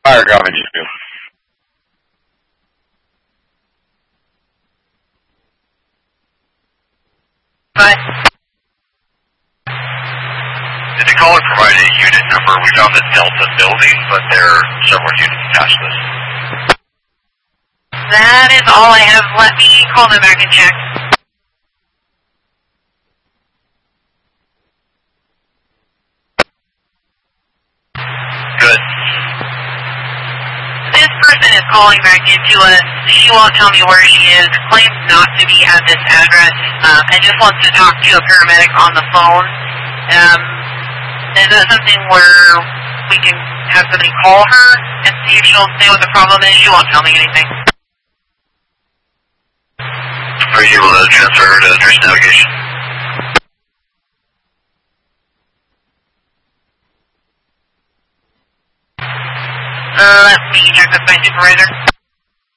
Fire ground engine 2. But Did the caller provide a unit number? We found the Delta building, but there are several units attached to this. that is all I have. Let me call them back and check. Good. This person is calling back into us. She won't tell me where she is. Claims not to be at this address. And just wants to talk to a paramedic on the phone. Is that something where we can have somebody call her and see if she'll say what the problem is? She won't tell me anything. Are you able to transfer her to nurse navigation? Let me check with my supervisor.